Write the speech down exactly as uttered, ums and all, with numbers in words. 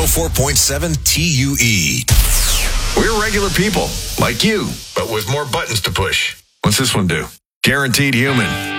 oh four point seven T U E. We're regular people, like you, but with more buttons to push. What's this one do? Guaranteed Human.